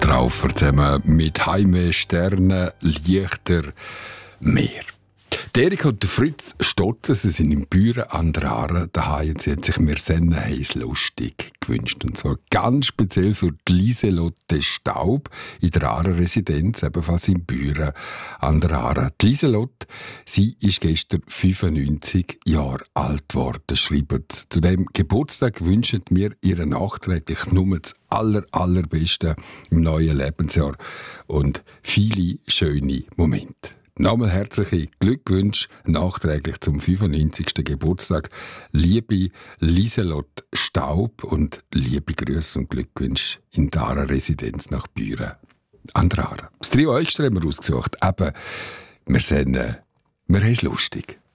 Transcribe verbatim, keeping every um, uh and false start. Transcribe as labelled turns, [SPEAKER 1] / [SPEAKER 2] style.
[SPEAKER 1] Traufer zusammen mit Heime, Sternen, Lichter, Meer. Die Erika und der Fritz Stotzen, sie sind im Büro an der Aare daheim und sie hat sich Mersenne heiß lustig gewünscht. Und zwar ganz speziell für die Lieselotte Staub in der Aare-Residenz, ebenfalls im Büro an der Aare. Die Lieselotte, sie ist gestern fünfundneunzig Jahre alt geworden, schreibt sie. Zu dem Geburtstag wünschen wir ihr nachträglich nur das aller, allerbeste im neuen Lebensjahr und viele schöne Momente. Nochmal herzliche Glückwünsche nachträglich zum fünfundneunzigsten Geburtstag. Liebe Lieselotte Staub und liebe Grüße und Glückwünsche in der Aare-Residenz nach Büren an der Aare. Das Trio Extra haben wir ausgesucht. Eben, wir sind, äh, wir haben es lustig.